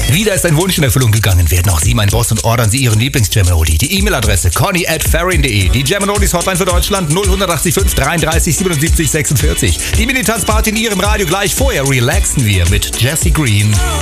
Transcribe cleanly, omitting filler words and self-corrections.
Wieder ist ein Wunsch in Erfüllung gegangen. Werden auch Sie mein Boss und ordern Sie Ihren Lieblings-Gemini. Die E-Mail-Adresse conny@farrin.de. Die Geminolis Hotline für Deutschland 0185 33 77 46. Die Mini-Tanzparty in Ihrem Radio gleich vorher relaxen wir mit Jessie Green.